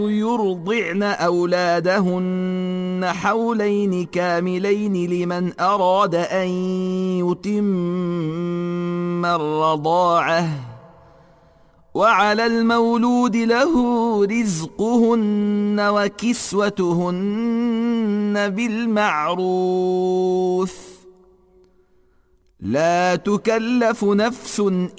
يرضعن أولادهن حولين كاملين لمن أراد أن يتم الرضاعة وعلى المولود له رزقهن وكسوتهن بالمعروف لا تكلف نفس